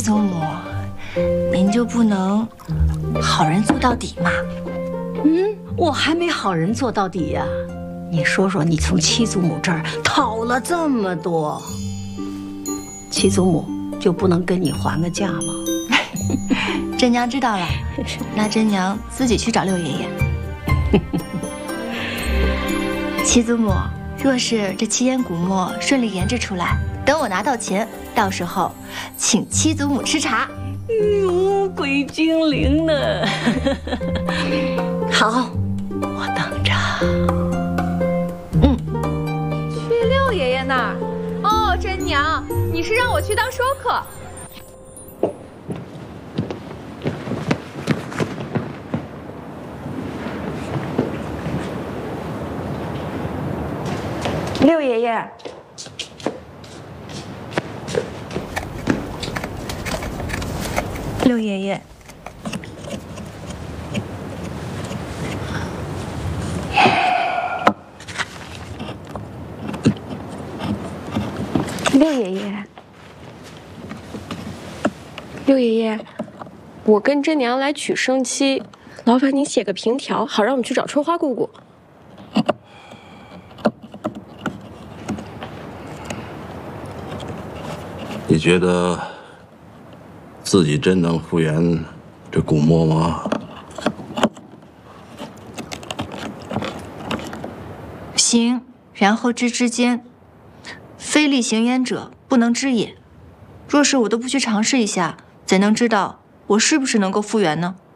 祖母，您就不能好人做到底吗？ 我还没好人做到底呀。你说说，你从七祖母这儿讨了这么多，七祖母就不能跟你还个价吗？ 甄娘知道了，那甄娘自己去找六爷爷。七祖母，若是这七烟古墨顺利研制出来，等我拿到钱，到时候请七祖母吃茶。 鬼精灵呢？好，我等着。 去六爷爷那儿。哦，甄娘，你是让我去当说客？ 六爷爷， 六爷爷， 六爷爷，六爷爷，我跟甄娘来娶生妻，劳烦您写个凭条，好让我们去找春花姑姑。 你觉得自己真能复原这古墨吗？ 行，然后知之间，非力行焉者，不能知也。若是我都不去尝试一下，怎能知道我是不是能够复原呢？